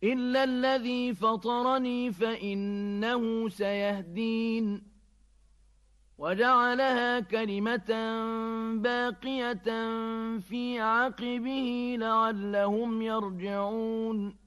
إلا الذي فطرني فإنه سيهدين وجعلها كلمة باقية في عقبه لعلهم يرجعون